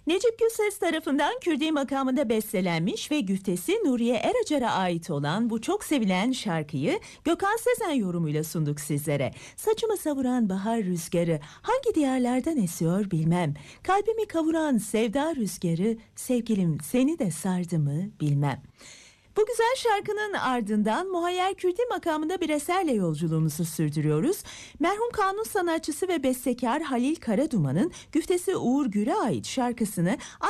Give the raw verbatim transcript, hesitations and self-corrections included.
Necip Gülses tarafından Kürdi makamında bestelenmiş ve güftesi Nuriye Eracar'a ait olan bu çok sevilen şarkıyı Gökhan Sezen yorumuyla sunduk sizlere. Saçımı savuran bahar rüzgarı hangi diyarlardan esiyor bilmem. Kalbimi kavuran sevda rüzgarı sevgilim seni de sardı mı bilmem. Bu güzel şarkının ardından Muhayyer Kürdi makamında bir eserle yolculuğumuzu sürdürüyoruz. Merhum kanun sanatçısı ve bestekar Halil Karaduman'ın güftesi Uğur Gür'e ait şarkısını